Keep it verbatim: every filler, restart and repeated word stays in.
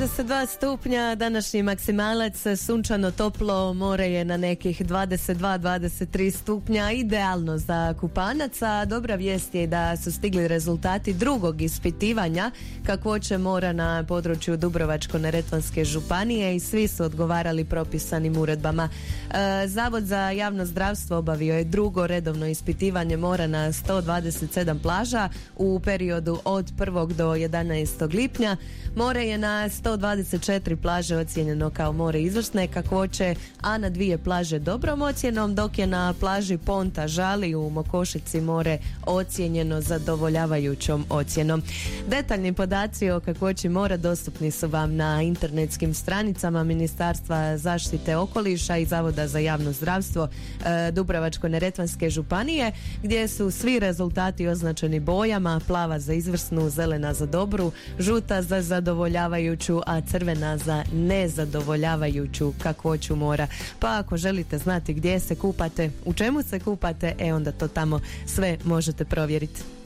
dvadeset dva stupnja, današnji maksimalac, sunčano toplo, more je na nekih dvadeset dva dvadeset tri stupnja, idealno za kupanaca. Dobra vijest je da su stigli rezultati drugog ispitivanja kakvoće mora na području Dubrovačko-neretvanske županije i svi su odgovarali propisanim uredbama. E, Zavod za javno zdravstvo obavio je drugo redovno ispitivanje mora na sto dvadeset sedam plaža u periodu od prvog do jedanaestog lipnja. More je na sto dvadeset četiri plaže ocijenjeno kao more izvrsne kakvoće, a na dvije plaže dobrom ocjenom, dok je na plaži Ponta Žali u Mokošici more ocijenjeno zadovoljavajućom ocjenom. Detaljni podaci o kakvoći mora dostupni su vam na internetskim stranicama Ministarstva zaštite okoliša i Zavoda za javno zdravstvo e, Dubrovačko-neretvanske županije, gdje su svi rezultati označeni bojama: plava za izvrsnu, zelena za dobru, žuta za zadovoljavajuću, a crvena za nezadovoljavajuću kakvoću mora. Pa ako želite znati gdje se kupate, u čemu se kupate, e onda to tamo sve možete provjeriti.